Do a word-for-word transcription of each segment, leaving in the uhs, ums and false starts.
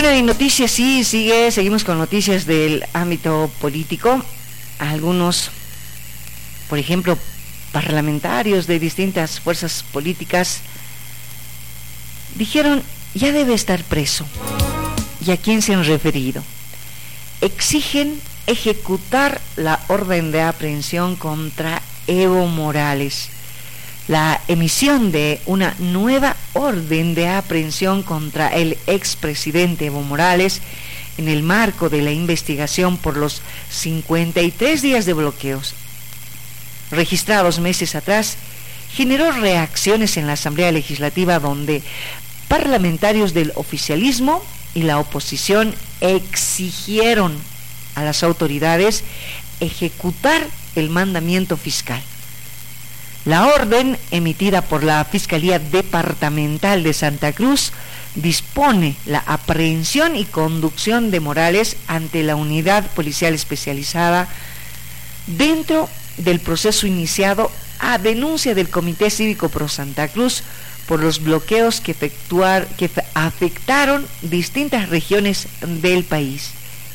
Bueno, y noticias, sí, sigue, seguimos con noticias del ámbito político. Algunos, por ejemplo, parlamentarios de distintas fuerzas políticas dijeron, ya debe estar preso. ¿Y a quién se han referido? Exigen ejecutar la orden de aprehensión contra Evo Morales. La emisión de una nueva orden de aprehensión contra el expresidente Evo Morales en el marco de la investigación por los cincuenta y tres días de bloqueos registrados meses atrás generó reacciones en la Asamblea Legislativa, donde parlamentarios del oficialismo y la oposición exigieron a las autoridades ejecutar el mandamiento fiscal. La orden emitida por la Fiscalía Departamental de Santa Cruz dispone la aprehensión y conducción de Morales ante la Unidad Policial Especializada dentro del proceso iniciado a denuncia del Comité Cívico Pro Santa Cruz por los bloqueos que, efectuar, que afectaron distintas regiones del país.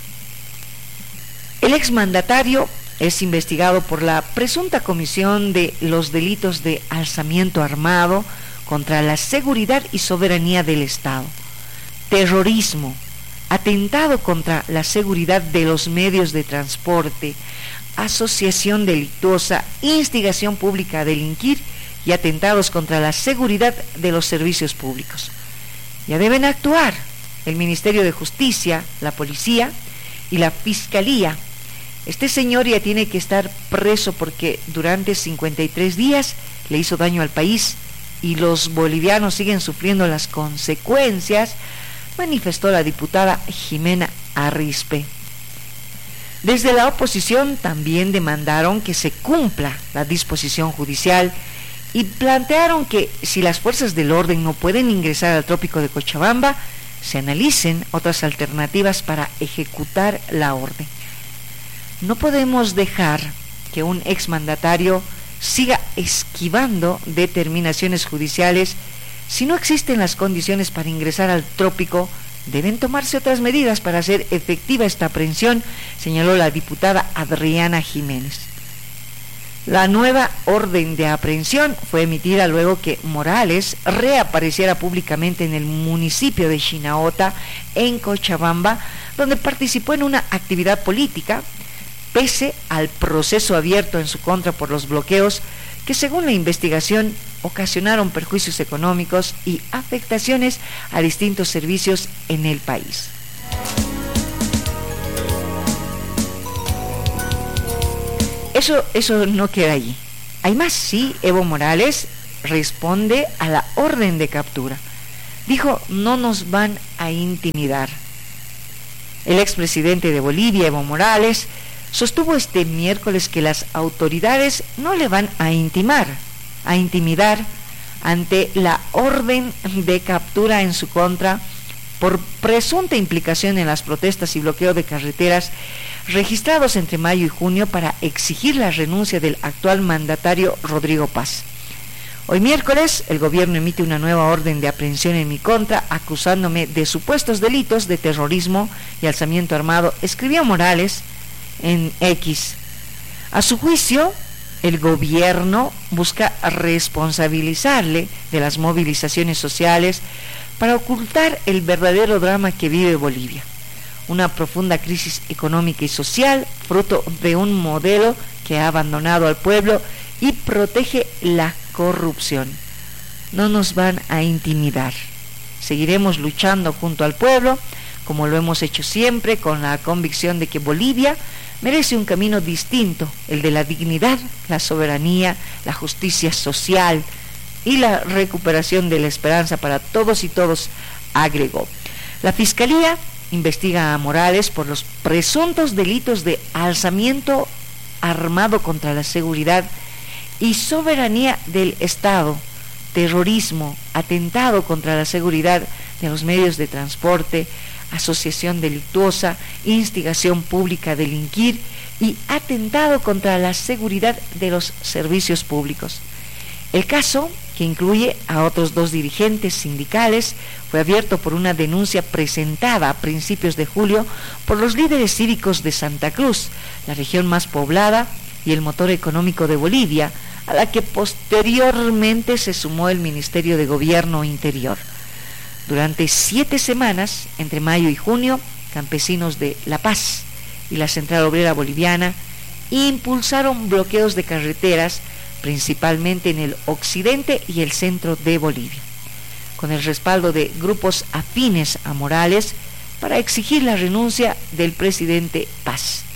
El exmandatario es investigado por la presunta comisión de los delitos de alzamiento armado contra la seguridad y soberanía del Estado, terrorismo, atentado contra la seguridad de los medios de transporte, asociación delictuosa, instigación pública a delinquir y atentados contra la seguridad de los servicios públicos. Ya deben actuar el Ministerio de Justicia, la Policía y la Fiscalía. Este señor ya tiene que estar preso porque durante cincuenta y tres días le hizo daño al país y los bolivianos siguen sufriendo las consecuencias, manifestó la diputada Jimena Arrispe. Desde la oposición también demandaron que se cumpla la disposición judicial y plantearon que si las fuerzas del orden no pueden ingresar al trópico de Cochabamba, se analicen otras alternativas para ejecutar la orden. No podemos dejar que un exmandatario siga esquivando determinaciones judiciales. Si no existen las condiciones para ingresar al trópico, deben tomarse otras medidas para hacer efectiva esta aprehensión, señaló la diputada Adriana Jiménez. La nueva orden de aprehensión fue emitida luego que Morales reapareciera públicamente en el municipio de Chinaota, en Cochabamba, donde participó en una actividad política, pese al proceso abierto en su contra por los bloqueos que, según la investigación, ocasionaron perjuicios económicos y afectaciones a distintos servicios en el país. Eso, eso no queda allí. Hay más, sí. Evo Morales responde a la orden de captura. Dijo, no nos van a intimidar. El expresidente de Bolivia, Evo Morales, sostuvo este miércoles que las autoridades no le van a intimar, a intimidar ante la orden de captura en su contra por presunta implicación en las protestas y bloqueo de carreteras registrados entre mayo y junio para exigir la renuncia del actual mandatario Rodrigo Paz. Hoy miércoles, el gobierno emite una nueva orden de aprehensión en mi contra, acusándome de supuestos delitos de terrorismo y alzamiento armado, escribió Morales en X. A su juicio, el gobierno busca responsabilizarle de las movilizaciones sociales para ocultar el verdadero drama que vive Bolivia, una profunda crisis económica y social, fruto de un modelo que ha abandonado al pueblo y protege la corrupción. No nos van a intimidar. Seguiremos luchando junto al pueblo, como lo hemos hecho siempre, con la convicción de que Bolivia merece un camino distinto, el de la dignidad, la soberanía, la justicia social y la recuperación de la esperanza para todos y todos, agregó. La Fiscalía investiga a Morales por los presuntos delitos de alzamiento armado contra la seguridad y soberanía del Estado, terrorismo, atentado contra la seguridad de los medios de transporte, asociación delictuosa, instigación pública a delinquir y atentado contra la seguridad de los servicios públicos. El caso que incluye a otros dos dirigentes sindicales, fue abierto por una denuncia presentada a principios de julio por los líderes cívicos de Santa Cruz, la región más poblada y el motor económico de Bolivia, a la que posteriormente se sumó el Ministerio de Gobierno Interior. Durante siete semanas, entre mayo y junio, campesinos de La Paz y la Central Obrera Boliviana impulsaron bloqueos de carreteras, principalmente en el occidente y el centro de Bolivia, con el respaldo de grupos afines a Morales para exigir la renuncia del presidente Paz.